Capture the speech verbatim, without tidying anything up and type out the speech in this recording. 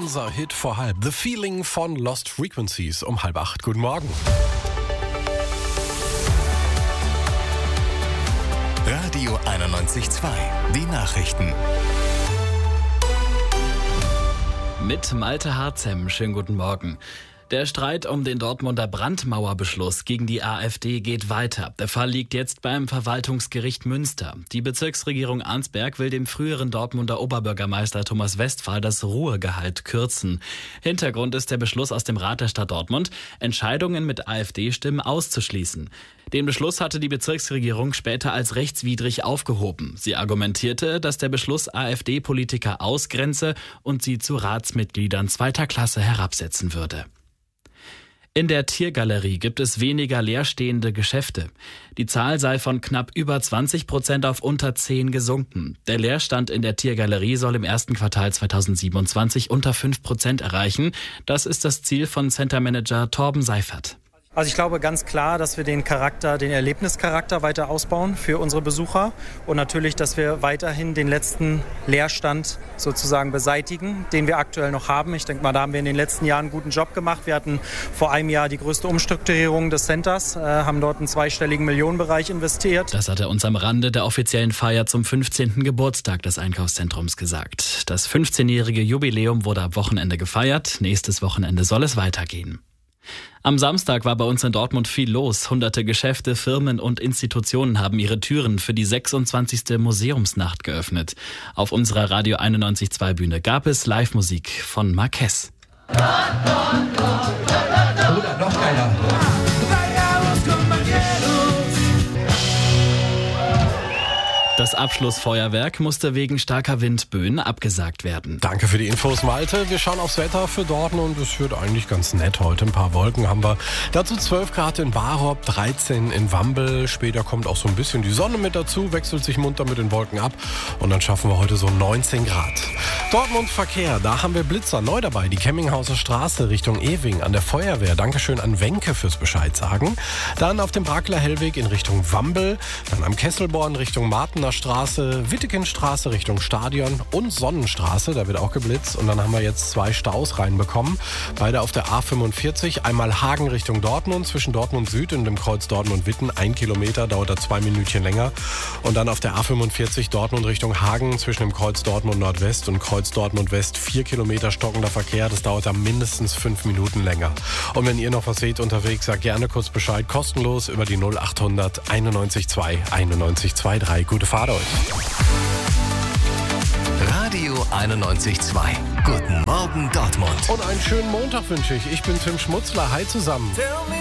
unser Hit vor halb. The Feeling von Lost Frequencies um halb acht. Guten Morgen. Radio einundneunzig Komma zwei. Die Nachrichten. Mit Malte Harzem. Schönen guten Morgen. Der Streit um den Dortmunder Brandmauerbeschluss gegen die AfD geht weiter. Der Fall liegt jetzt beim Verwaltungsgericht Münster. Die Bezirksregierung Arnsberg will dem früheren Dortmunder Oberbürgermeister Thomas Westphal das Ruhegehalt kürzen. Hintergrund ist der Beschluss aus dem Rat der Stadt Dortmund, Entscheidungen mit AfD-Stimmen auszuschließen. Den Beschluss hatte die Bezirksregierung später als rechtswidrig aufgehoben. Sie argumentierte, dass der Beschluss AfD-Politiker ausgrenze und sie zu Ratsmitgliedern zweiter Klasse herabsetzen würde. In der Tiergalerie gibt es weniger leerstehende Geschäfte. Die Zahl sei von knapp über zwanzig Prozent auf unter zehn gesunken. Der Leerstand in der Tiergalerie soll im ersten Quartal zweitausendsiebenundzwanzig unter fünf Prozent erreichen. Das ist das Ziel von Centermanager Torben Seifert. Also ich glaube ganz klar, dass wir den Charakter, den Erlebnischarakter weiter ausbauen für unsere Besucher und natürlich, dass wir weiterhin den letzten Leerstand sozusagen beseitigen, den wir aktuell noch haben. Ich denke mal, da haben wir in den letzten Jahren einen guten Job gemacht. Wir hatten vor einem Jahr die größte Umstrukturierung des Centers, äh, haben dort einen zweistelligen Millionenbereich investiert. Das hat er uns am Rande der offiziellen Feier zum fünfzehnten Geburtstag des Einkaufszentrums gesagt. Das fünfzehnjährige Jubiläum wurde am Wochenende gefeiert. Nächstes Wochenende soll es weitergehen. Am Samstag war bei uns in Dortmund viel los. Hunderte Geschäfte, Firmen und Institutionen haben ihre Türen für die sechsundzwanzigste Museumsnacht geöffnet. Auf unserer Radio einundneunzig Komma zwei Bühne gab es Live-Musik von Marquez. Bruder, noch geiler. Das Abschlussfeuerwerk musste wegen starker Windböen abgesagt werden. Danke für die Infos, Malte. Wir schauen aufs Wetter für Dortmund. Es wird eigentlich ganz nett heute. Ein paar Wolken haben wir. Dazu zwölf Grad in Barop, dreizehn in Wambel. Später kommt auch so ein bisschen die Sonne mit dazu, wechselt sich munter mit den Wolken ab. Und dann schaffen wir heute so neunzehn Grad. Dortmund Verkehr, da haben wir Blitzer neu dabei. Die Kemminghauser Straße Richtung Ewing an der Feuerwehr. Dankeschön an Wenke fürs Bescheid sagen. Dann auf dem Brakler Hellweg in Richtung Wambel. Dann am Kesselborn Richtung Martener Straße, Wittekindstraße Richtung Stadion und Sonnenstraße, da wird auch geblitzt. Und dann haben wir jetzt zwei Staus reinbekommen. Beide auf der A fünfundvierzig, einmal Hagen Richtung Dortmund, zwischen Dortmund Süd und dem Kreuz Dortmund-Witten, ein Kilometer, dauert da zwei Minütchen länger. Und dann auf der A fünfundvierzig Dortmund Richtung Hagen, zwischen dem Kreuz Dortmund Nordwest und Kreuz Dortmund West, vier Kilometer stockender Verkehr, das dauert da mindestens fünf Minuten länger. Und wenn ihr noch was seht unterwegs, sagt gerne kurz Bescheid, kostenlos über die null achthundert einundneunzig zwei einundneunzig zweiunddreißig. Gute Fahrt euch. Radio einundneunzig Komma zwei. Guten Morgen Dortmund. Und einen schönen Montag wünsche ich. Ich bin Tim Schmutzler. Hi zusammen.